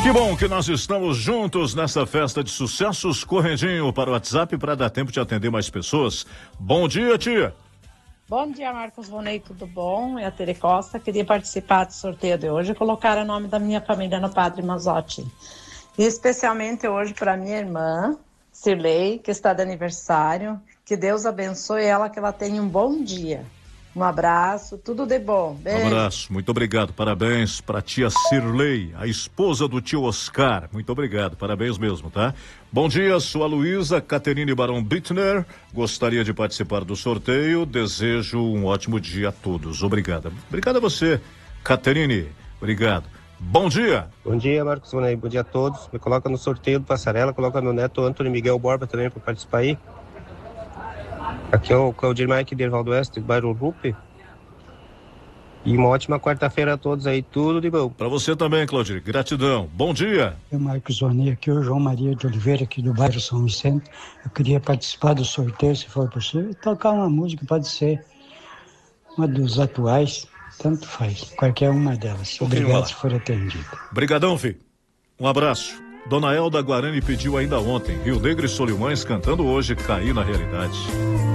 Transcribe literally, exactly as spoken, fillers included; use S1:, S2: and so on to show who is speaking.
S1: Que bom que nós estamos juntos nessa festa de sucessos. Correndinho para o WhatsApp para dar tempo de atender mais pessoas. Bom dia, tia.
S2: Bom dia, Marcos Vonei, tudo bom? É a Tere Costa, queria participar do sorteio de hoje e colocar o nome da minha família no Padre Mazotti. E especialmente hoje para minha irmã, Cirlei, que está de aniversário. Que Deus abençoe ela, que ela tenha um bom dia. Um abraço, tudo de bom. Beijo.
S1: Um abraço, muito obrigado. Parabéns para a tia Cirlei, a esposa do tio Oscar. Muito obrigado, parabéns mesmo, tá? Bom dia, sou a Luísa Caterine Barão Bittner. Gostaria de participar do sorteio. Desejo um ótimo dia a todos. Obrigada. Obrigado a você, Caterine. Obrigado. Bom dia.
S3: Bom dia, Marcos Vonei. Bom dia a todos. Me coloca no sorteio do Passarela, coloca meu neto Antônio Miguel Borba também para participar aí. Aqui é o Claudir Mike de Ervaldo Oeste, do bairro Rupe. E uma ótima quarta-feira a todos aí, tudo de bom.
S1: Para você também, Claudir, gratidão. Bom dia.
S4: Eu, Marcos Vonei, aqui é o João Maria de Oliveira, aqui do bairro São Vicente. Eu queria participar do sorteio, se for possível, e tocar uma música, pode ser uma dos atuais, tanto faz, qualquer uma delas. Obrigado se for atendido.
S1: Brigadão, filho. Um abraço. Dona Elda Guarani pediu ainda ontem, Rio Negro e Solimões cantando hoje, Caí na Realidade.